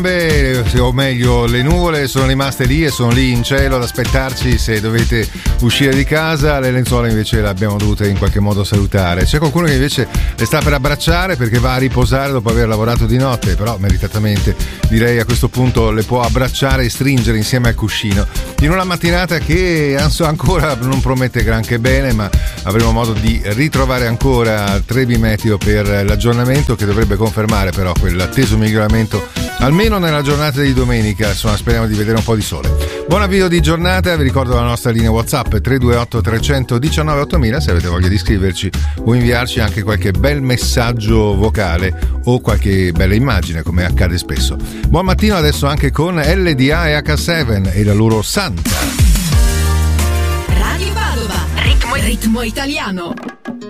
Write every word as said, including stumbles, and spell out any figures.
gambe, o meglio le nuvole sono rimaste lì e sono lì in cielo ad aspettarci se dovete uscire di casa. Le lenzuola invece le abbiamo dovute in qualche modo salutare. C'è qualcuno che invece le sta per abbracciare perché va a riposare dopo aver lavorato di notte, però meritatamente direi a questo punto le può abbracciare e stringere insieme al cuscino in una mattinata che ancora non promette granché bene, ma avremo modo di ritrovare ancora Trebi Meteo per l'aggiornamento che dovrebbe confermare però quell'atteso miglioramento almeno nella giornata di domenica. Insomma, speriamo di vedere un po' di sole. Buon avvio di giornata, vi ricordo la nostra linea WhatsApp tre due otto tre uno nove ottomila se avete voglia di scriverci o inviarci anche qualche bel messaggio vocale o qualche bella immagine, come accade spesso. Buon mattino adesso anche con L D A e H sette e la loro Santa. Radio Padova, ritmo, ritmo italiano.